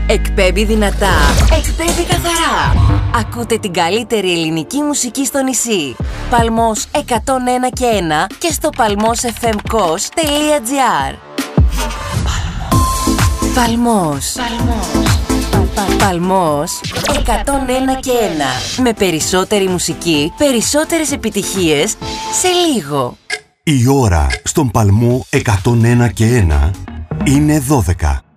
Εκπέμπει δυνατά, εκπέμπει καθαρά. Ακούτε την καλύτερη ελληνική μουσική στο νησί. Παλμός 101 και 1 και στο palmosfmkos.gr. Παλμός. Παλμός 101 και 1. Με περισσότερη μουσική, περισσότερες επιτυχίες σε λίγο. Η ώρα στον Παλμό 101 και 1 είναι 12.